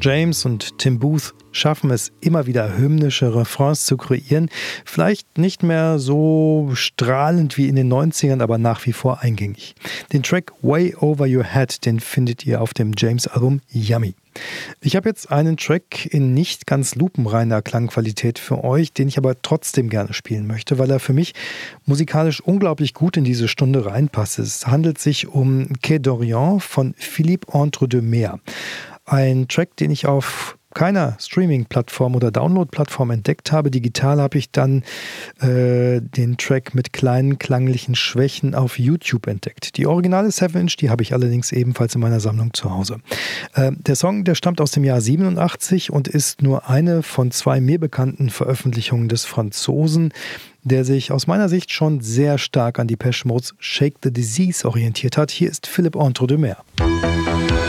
James und Tim Booth schaffen es immer wieder, hymnische Refrains zu kreieren. Vielleicht nicht mehr so strahlend wie in den 90ern, aber nach wie vor eingängig. Den Track Way Over Your Head, den findet ihr auf dem James-Album Yummy. Ich habe jetzt einen Track in nicht ganz lupenreiner Klangqualität für euch, den ich aber trotzdem gerne spielen möchte, weil er für mich musikalisch unglaublich gut in diese Stunde reinpasst. Es handelt sich um Quai d'Orient von Philippe Entre-deux-Mers. Ein Track, den ich auf keiner Streaming-Plattform oder Download-Plattform entdeckt habe. Digital habe ich dann den Track mit kleinen klanglichen Schwächen auf YouTube entdeckt. Die originale 7-Inch, die habe ich allerdings ebenfalls in meiner Sammlung zu Hause. Der Song, der stammt aus dem Jahr 87 und ist nur eine von 2 mir bekannten Veröffentlichungen des Franzosen, der sich aus meiner Sicht schon sehr stark an Depeche Mode's Shake the Disease orientiert hat. Hier ist Philippe Entre-deux-Mers.